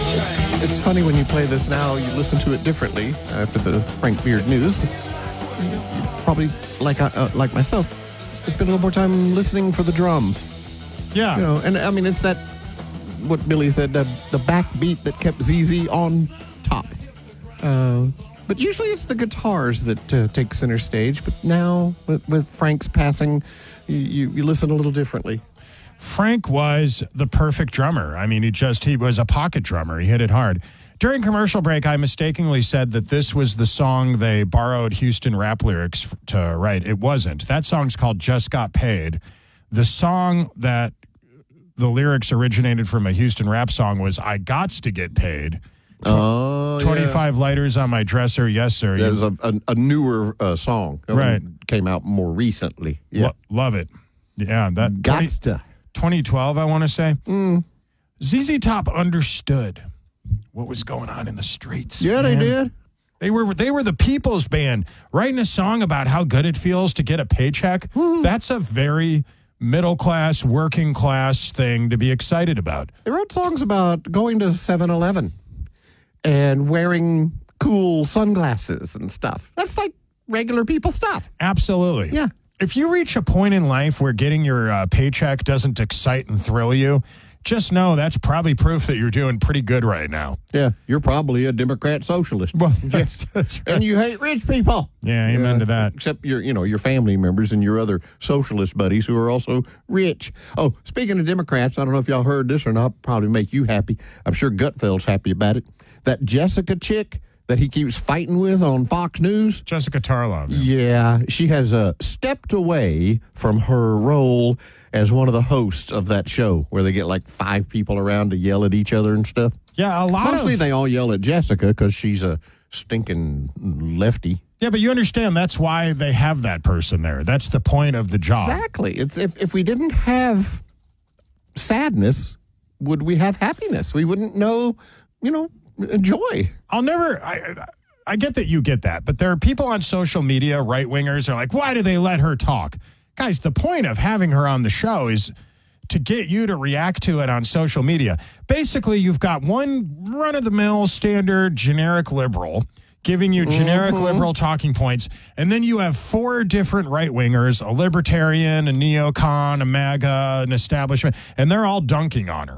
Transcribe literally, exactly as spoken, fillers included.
It's funny when you play this now, you listen to it differently after the Frank Beard news. You, you probably, like I, uh, like myself, spend a little more time listening for the drums. Yeah. You know, and I mean, it's that, what Billy said, the, the backbeat that kept Z Z on top. Uh, but usually it's the guitars that uh, take center stage. But now, with, with Frank's passing, you, you, you listen a little differently. Frank was the perfect drummer. I mean, he just, he was a pocket drummer. He hit it hard. During commercial break, I mistakenly said that this was the song they borrowed Houston rap lyrics to write. It wasn't. That song's called Just Got Paid. The song that the lyrics originated from a Houston rap song was I Gots to Get Paid. Tw- oh, twenty-five yeah. lighters on my dresser. Yes, sir. That was a, a, a newer uh, song. That right. Came out more recently. Yeah. Lo- love it. Yeah. That Gots to. twenty twelve, I want to say. Mm. Z Z Top understood what was going on in the streets. Yeah, man. they did. They were they were the people's band, writing a song about how good it feels to get a paycheck. Mm. That's a very middle class, working class thing to be excited about. They wrote songs about going to seven eleven and wearing cool sunglasses and stuff. That's like regular people stuff. Absolutely. Yeah. If you reach a point in life where getting your uh, paycheck doesn't excite and thrill you, just know that's probably proof that you're doing pretty good right now. Yeah, you're probably a Democrat socialist. Well, that's, that's right. And you hate rich people. Yeah, amen uh, to that. Except your, you know, your family members and your other socialist buddies who are also rich. Oh, speaking of Democrats, I don't know if y'all heard this or not. Probably make you happy. I'm sure Gutfeld's happy about it. That Jessica chick that he keeps fighting with on Fox News. Jessica Tarlov. Yeah, yeah she has uh, stepped away from her role as one of the hosts of that show where they get like five people around to yell at each other and stuff. Yeah, a lot Mostly of... they all yell at Jessica because she's a stinking lefty. Yeah, but you understand that's why they have that person there. That's the point of the job. Exactly. It's if, if we didn't have sadness, would we have happiness? We wouldn't know, you know, joy. I'll never... I, I get that you get that, but there are people on social media, right-wingers, are like, why do they let her talk? Guys, the point of having her on the show is to get you to react to it on social media. Basically, you've got one run-of-the-mill, standard, generic liberal giving you generic mm-hmm. liberal talking points, and then you have four different right-wingers, a libertarian, a neocon, a MAGA, an establishment, and they're all dunking on her.